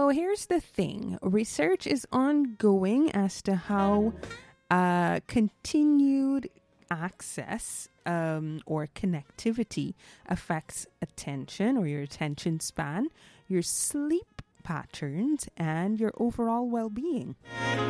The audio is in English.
So here's the thing. Research is ongoing as to how continued access or connectivity affects attention or your attention span, your sleep patterns, and your overall well-being.